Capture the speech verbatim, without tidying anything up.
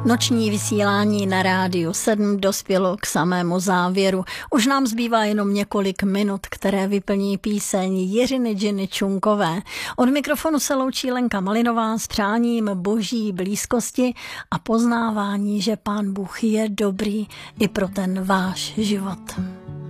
Noční vysílání na Rádiu sedm dospělo k samému závěru. Už nám zbývá jenom několik minut, které vyplní píseň Jiřiny Džiny Čunkové. Od mikrofonu se loučí Lenka Malinová s přáním boží blízkosti a poznávání, že Pán Bůh je dobrý i pro ten váš život.